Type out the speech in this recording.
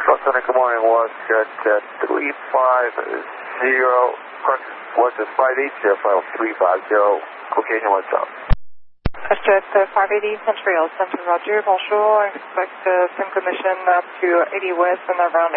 Center, good morning, was at 350, was at 580-5350, location what's up? Jet 580 Central, Center Roger, bonjour, expect SIM condition up to 80 west and around